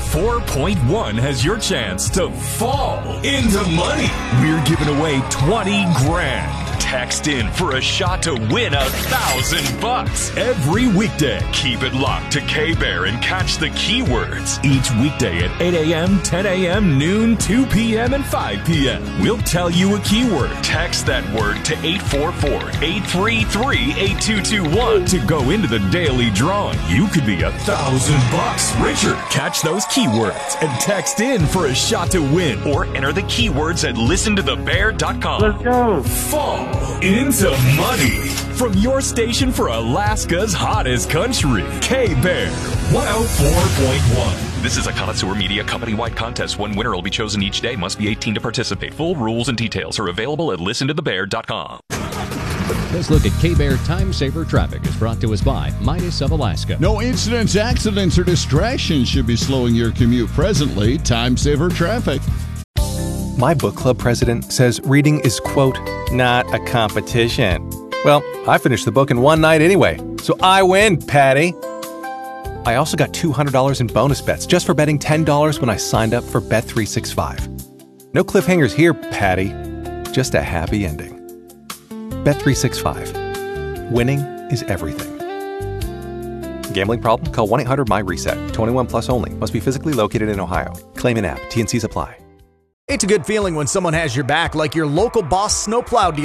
4.1 has your chance to fall into money. We're giving away 20 grand. Text in for a shot to win $1,000 every weekday. Keep it locked to K-Bear and catch the keywords each weekday at 8 a.m., 10 a.m., noon, 2 p.m., and 5 p.m. We'll tell you a keyword. Text that word to 844-833-8221 to go into the daily drawing. You could be $1,000 richer. Catch those keywords and text in for a shot to win or enter the keywords at listentothebear.com. Let's go. Fall into money from your station for Alaska's hottest country, K-Bear 104.1. This is a Connoisseur Media company-wide contest. One winner will be chosen each day. Must be 18 to participate. Full rules and details are available at listentothebear.com. Let's look at K-Bear Time Saver Traffic is brought to us by Midas of Alaska. No incidents, accidents, or distractions should be slowing your commute presently. Time Saver Traffic. My book club president says reading is, quote, not a competition. Well, I finished the book in one night anyway, so I win, Patty. I also got $200 in bonus bets just for betting $10 when I signed up for Bet365. No cliffhangers here, Patty. Just a happy ending. Bet365. Winning is everything. Gambling problem? Call 1-800-MY-RESET. 21 plus only. Must be physically located in Ohio. Claim in app. T&Cs apply. It's a good feeling when someone has your back, like your local Boss snowplow dealer.